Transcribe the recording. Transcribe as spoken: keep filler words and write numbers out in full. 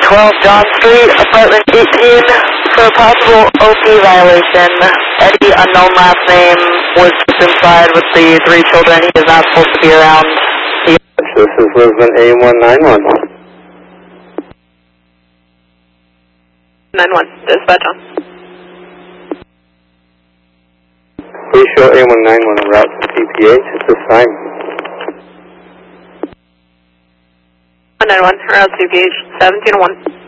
twelve John Street, apartment eighteen, for a possible O P violation. Eddie, unknown last name, was inside with the three children. He is not supposed to be around. He This is Lisbon A one nine one. nine one, dispatch on. Please show A one nine one route to C P H at this time. one nine one, route C P H, seventeen oh one.